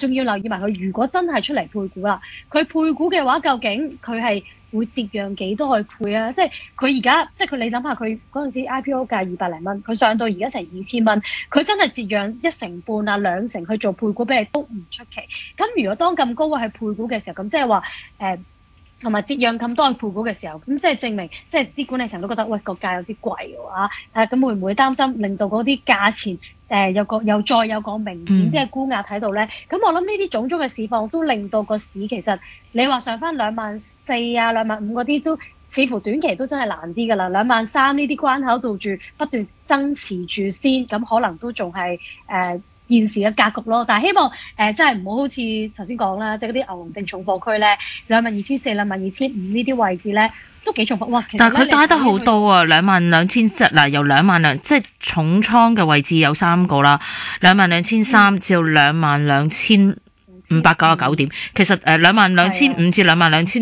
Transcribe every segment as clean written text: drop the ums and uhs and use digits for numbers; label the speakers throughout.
Speaker 1: 仲要留意埋佢，如果真係出嚟配股啦，佢配股嘅話，究竟佢係會折讓幾多去配啊？即係佢而家，即係你諗下，佢嗰陣時 IPO 價200零蚊，佢上到而家成2000蚊，佢真係折讓1成半啊2成去做配股俾你都唔出奇。咁如果當咁高位去配股嘅時候，咁即係話同埋折讓咁多去配股嘅時候，咁即係證明，即係啲管理層都覺得喂個價有啲貴嘅話，咁會唔會擔心令到嗰啲價錢又再有個明顯啲嘅沽壓喺度咧？咁我諗呢啲種種嘅市況都令到個市其實你話上翻24000啊25000嗰啲都似乎短期都真係難啲㗎啦。23000呢啲關口度住不斷增持住先，咁可能都仲係現時嘅格局咯。但係希望真係唔好好似頭先講啦，即係嗰啲牛熊證重貨區咧，22400、22500呢啲位置咧都幾重貨。哇！
Speaker 2: 但係佢帶得好多啊，22700嗱，由22000即係重倉嘅位置有3個啦，22300至到22599點，其實22500至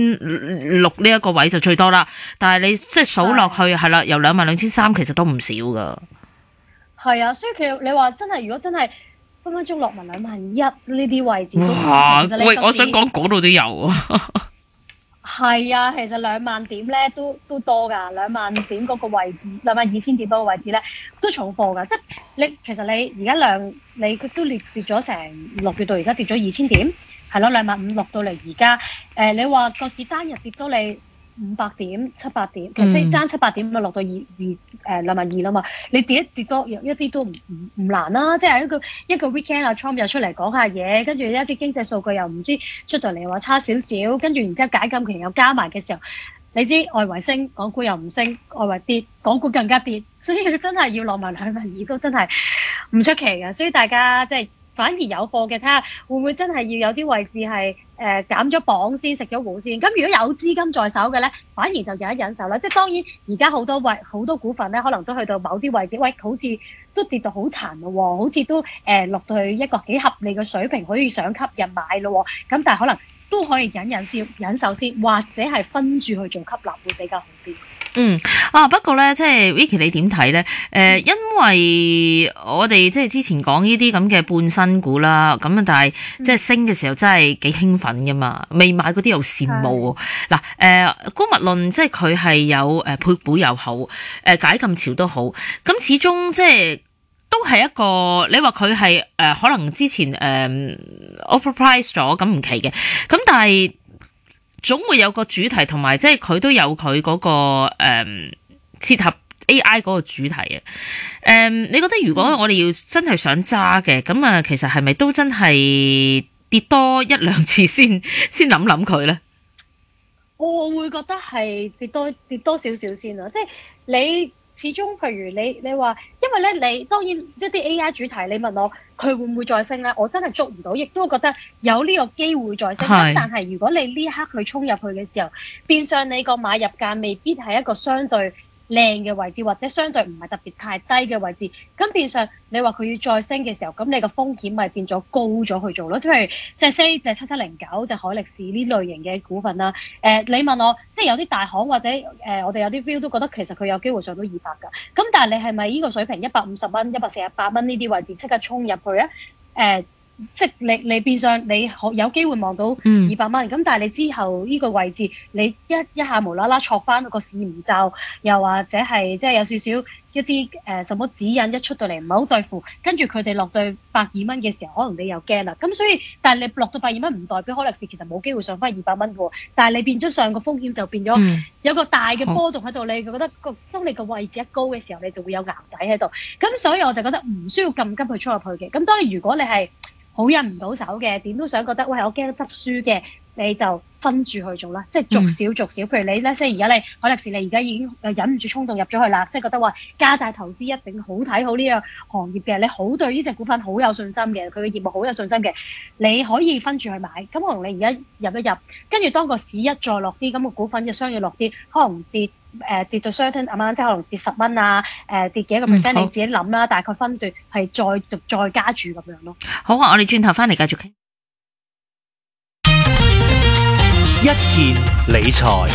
Speaker 2: 22600呢一個位就最多啦。但係你即係數落去係啦，由22300其實都唔少噶。
Speaker 1: 係啊，所以其實你話真係，如果真係分分鐘落埋21000呢啲位置都唔
Speaker 2: 哇！
Speaker 1: 其實
Speaker 2: 喂，我想講嗰度都有啊。
Speaker 1: 係啊，其實20000點咧都多㗎，20000點嗰個位置，22000點嗰個位置咧都重貨㗎。即係其實你而家你都跌咗成6月到而家跌咗2000點，係咯，25000落到嚟而家，你話個市單日跌到你500點、700點，其實爭700點咪落到22000啦嘛。你跌多一啲都唔難啦。即係一個 weekend 啊 ，Trump 又出嚟講下嘢，跟住一啲經濟數據又唔知出到嚟話差少少，跟住然之後解禁期又加埋嘅時候，你知外圍升，港股又唔升，外圍跌，港股更加跌，所以真係要落埋22000都真係唔出奇嘅。所以大家即係反而有貨嘅，睇下會唔會真係要有啲位置係減咗磅先食咗糊先。咁如果有資金在手嘅咧，反而就有一忍手啦。即係當然而家好多股份咧，可能都去到某啲位置，喂，好似都跌到好殘咯喎，好似都落到去一個幾合理嘅水平，可以想吸引買咯喎。咁但係可能都可以忍手先，或者係分住去做吸納會比較好啲。
Speaker 2: 不過咧，即係 Vicky 你點睇咧？因為我哋即係之前講呢啲咁嘅半新股啦，咁但係即係升嘅時候真係幾興奮噶嘛，未買嗰啲又羨慕喎。嗱，姑勿論即係佢係有配股又好，解禁潮都好，咁始終即係都係一個你話佢係可能之前overpriced 咗，咁唔奇嘅，咁但係總會有個主題，同埋即係佢都有佢嗰個切合 AI 嗰個主題啊。你覺得如果我哋要真係想揸嘅，咁啊，其實係咪都真係跌多1-2次先諗佢咧？
Speaker 1: 我會覺得係跌多少少先啦，即係你。始終，譬如你話，因為咧，你當然一啲 AI 主題，你問我佢會唔會再升咧？我真係捉唔到，亦都覺得有呢個機會再升。但係如果你呢一刻去衝入去嘅時候，變相你個買入價未必係一個相對靚嘅位置，或者相對唔係特別太低嘅位置，咁變相你話佢要再升嘅時候，咁你個風險咪變咗高咗去做咯。即係譬如即係 say 就7709就海力士呢類型嘅股份啦。你問我即係有啲大行或者我哋有啲 view 都覺得其實佢有機會上到200㗎。咁但係你係咪呢個水平150蚊、148蚊呢啲位置即刻衝入去啊？即係你變相你有機會望到200蚊，咁但係你之後呢個位置你一下無啦啦挫翻個市唔就，又或者係即係有少少一啲什麼指引一出到嚟唔係好對付，跟住佢哋落到120蚊嘅時候，可能你又驚啦。咁所以但係你落到120蚊唔代表海力士其實冇機會上翻200蚊喎，但係你變咗上個風險就變咗有個大嘅波動喺度，你覺得當你個位置一高嘅時候，你就會有淆底喺度。咁所以我就覺得唔需要咁急去衝入去嘅。咁當然如果你係好忍唔到手嘅，點都想覺得喂，我驚執輸嘅，你就分住去做啦，即係逐少。譬如你咧，即係而家你海力士，你而家已經忍唔住衝動入咗去啦，即係覺得話加大投資一定好睇好呢個行業嘅，你好對呢隻股份好有信心嘅，佢嘅業務好有信心嘅，你可以分住去買。咁可能你而家入一入，跟住當個市一再落啲，咁個股份嘅相應落啲，可能跌到 certain amount，即係可能跌10蚊啊，跌幾個 percent，你自己諗啦，大概分段係再加注咁樣咯。
Speaker 2: 好啊，我哋轉頭翻嚟繼續傾。
Speaker 3: 一件理財，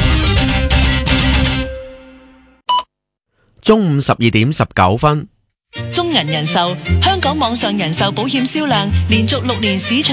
Speaker 3: 中午12點19分。
Speaker 4: 中銀人壽香港網上人壽保險銷量連續6年市場